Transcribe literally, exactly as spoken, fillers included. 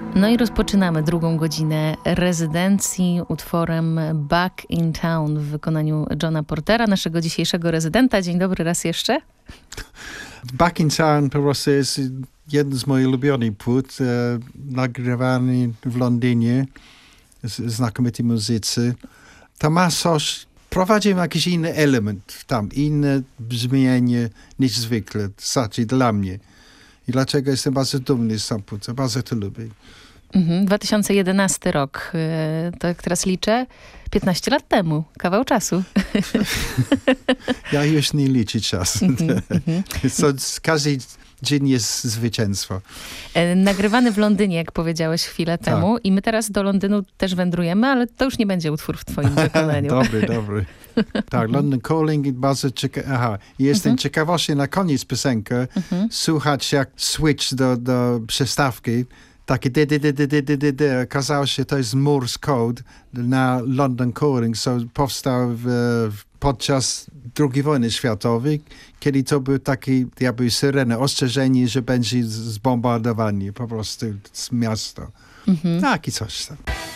No i rozpoczynamy drugą godzinę rezydencji utworem Back in Town w wykonaniu Johna Portera, naszego dzisiejszego rezydenta. Dzień dobry raz jeszcze. Back in Town po prostu jest jeden z moich ulubionych płyt, e, nagrywany w Londynie, z, znakomitej muzycy. To ma coś, prowadzimy jakiś inny element tam, inne brzmienie niż zwykle, znaczy dla mnie. I dlaczego jestem bardzo dumny z tą płytą, bardzo to lubię. Mhm, dwa tysiące jedenasty rok, to jak teraz liczę, piętnaście lat temu, kawał czasu. Ja już nie liczę czasu. So, każdy dzień jest zwycięstwo. Nagrywany w Londynie, jak powiedziałeś chwilę tak. temu, i my teraz do Londynu też wędrujemy, ale to już nie będzie utwór w twoim wykonaniu. Dobry, dobry. Tak, London Calling i bardzo ciekawe. Aha, jestem mhm. ciekaw właśnie na koniec piosenki mhm. słuchać jak switch do, do przystawki. Takie dy, dy, dy, dy, dy, dy, dy, dy. Okazało się, to jest Morse Code na London Calling, so powstał w, podczas drugiej wojny światowej, kiedy to był taki jakby syrena, ostrzeżenie, że będzie zbombardowanie po prostu z miasta. Mhm. Taki coś tam.